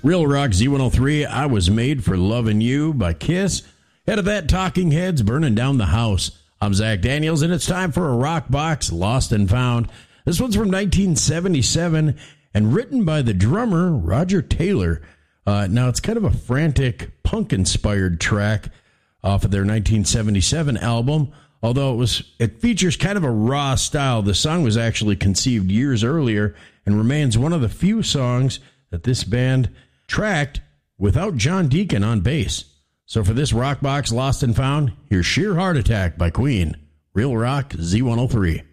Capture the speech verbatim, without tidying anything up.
Real Rock Z one oh three, I Was Made for Loving You by Kiss. Head of that, Talking Heads, Burning Down the House. I'm Zach Daniels, and it's time for a Rock Box Lost and Found. This one's from nineteen seventy-seven and written by the drummer, Roger Taylor. Uh, now, it's kind of a frantic, punk-inspired track off of their nineteen seventy-seven album. Although it was, it features kind of a raw style. The song was actually conceived years earlier and remains one of the few songs that this band tracked without John Deacon on bass. So for this Rock Box Lost and Found, here's Sheer Heart Attack by Queen. Real Rock Z one oh three.